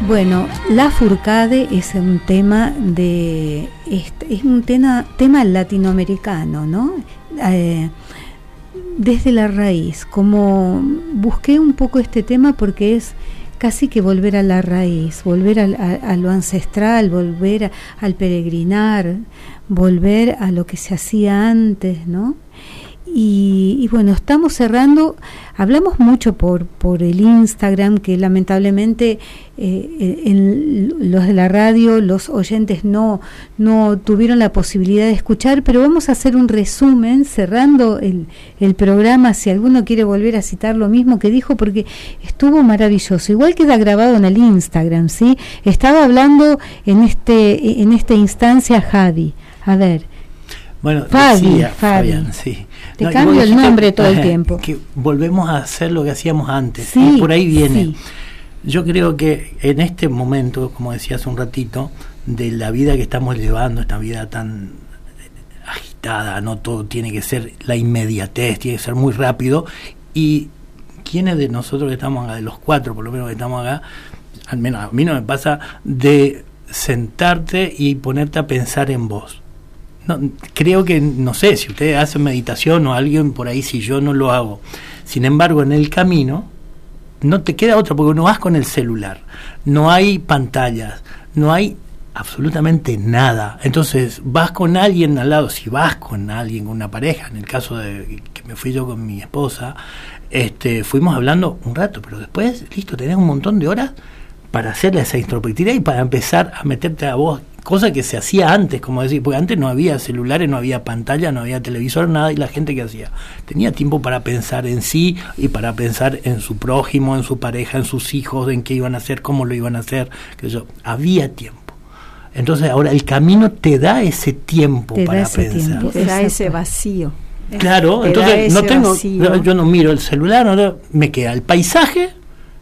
Bueno, Lafourcade es un tema es un tema latinoamericano, ¿no? Desde la raíz, como busqué un poco este tema porque es casi que volver a la raíz, volver a lo ancestral, volver al peregrinar, volver a lo que se hacía antes, ¿no? Y bueno, estamos cerrando, hablamos mucho por el Instagram, que lamentablemente los de la radio, los oyentes no tuvieron la posibilidad de escuchar, pero vamos a hacer un resumen cerrando el programa, si alguno quiere volver a citar lo mismo que dijo, porque estuvo maravilloso. Igual queda grabado en el Instagram, ¿sí? Estaba hablando en esta instancia Javi. A ver. Bueno, Fabián, sí. Te cambio el nombre todo el tiempo. Que volvemos a hacer lo que hacíamos antes. Sí, y por ahí viene. Sí. Yo creo que en este momento, como decía hace un ratito, de la vida que estamos llevando, esta vida tan agitada, no todo tiene que ser la inmediatez, tiene que ser muy rápido. Y quienes de nosotros que estamos acá, de los cuatro por lo menos que estamos acá, al menos a mí no me pasa, de sentarte y ponerte a pensar en vos. No, creo que, no sé, si ustedes hacen meditación o alguien por ahí, si yo no lo hago. Sin embargo, en el camino no te queda otra, porque no vas con el celular, no hay pantallas, no hay absolutamente nada. Entonces vas con alguien al lado, si vas con alguien, con una pareja, en el caso de que me fui yo con mi esposa, fuimos hablando un rato, pero después, listo, tenés un montón de horas para hacerle esa introspectividad y para empezar a meterte a vos, cosa que se hacía antes, como decir, porque antes no había celulares, no había pantalla, no había televisor, nada, y la gente que hacía tenía tiempo para pensar en sí y para pensar en su prójimo, en su pareja, en sus hijos, en qué iban a hacer, cómo lo iban a hacer, había tiempo. Entonces ahora el camino te da ese tiempo para pensar, te da ese vacío. Claro, entonces no tengo vacío. Yo no miro el celular, no, me queda el paisaje,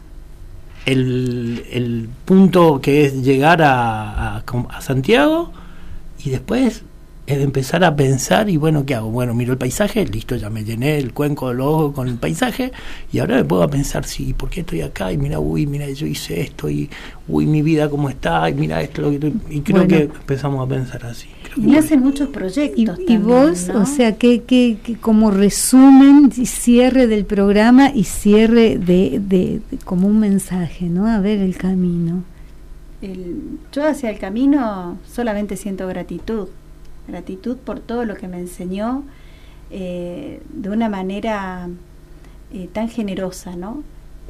el punto que es llegar a Santiago, y después empezar a pensar, y bueno, ¿qué hago? Bueno, miro el paisaje, listo, ya me llené el cuenco del ojo con el paisaje, y ahora me puedo pensar, sí, ¿por qué estoy acá? Y mira, yo hice esto, y mi vida cómo está, y mira esto, lo que y creo que empezamos a pensar así. Y hacen muchos proyectos. Y vos, ¿no? O sea, que como resumen y cierre del programa y cierre de como un mensaje, ¿no? A ver el camino. Yo hacia el camino solamente siento gratitud por todo lo que me enseñó de una manera tan generosa, ¿no?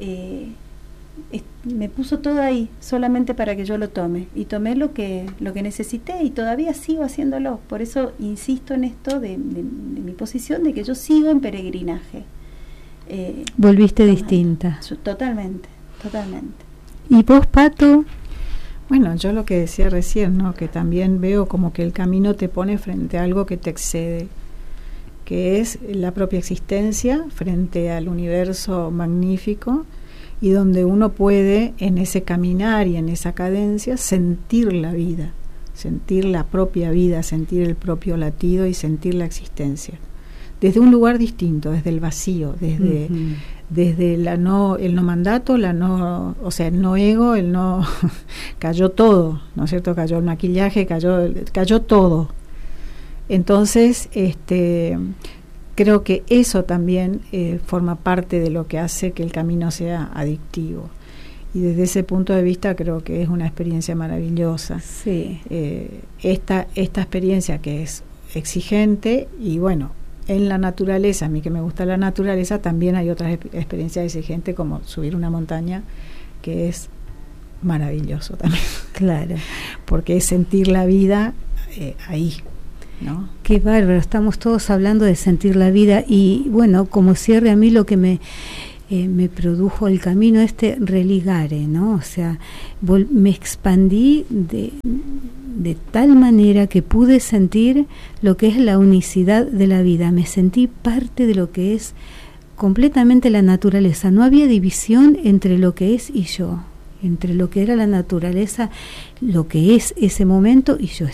Me puso todo ahí solamente para que yo lo tome, y tomé lo que necesité, y todavía sigo haciéndolo. Por eso insisto en esto de mi posición, de que yo sigo en peregrinaje. Volviste distinta. Totalmente. ¿Y vos, Pato? Bueno, yo lo que decía recién, ¿no? Que también veo como que el camino te pone frente a algo que te excede, que es la propia existencia frente al universo magnífico, y donde uno puede en ese caminar y en esa cadencia sentir la vida, sentir la propia vida, sentir el propio latido y sentir la existencia desde un lugar distinto, desde el vacío, desde el no mandato, el no ego, el no cayó todo, ¿no es cierto? Cayó el maquillaje, cayó todo. Entonces, creo que eso también forma parte de lo que hace que el camino sea adictivo. Y desde ese punto de vista creo que es una experiencia maravillosa. Sí. Esta experiencia que es exigente, y bueno, en la naturaleza, a mí que me gusta la naturaleza, también hay otras experiencias exigentes, como subir una montaña, que es maravilloso también. Claro. Porque es sentir la vida ahí, ¿no? Qué bárbaro, estamos todos hablando de sentir la vida, y bueno, como cierre a mí lo que me produjo el camino religare, ¿no? O sea, me expandí de tal manera que pude sentir lo que es la unicidad de la vida, me sentí parte de lo que es completamente la naturaleza, no había división entre lo que es y yo, entre lo que era la naturaleza, lo que es ese momento y yo.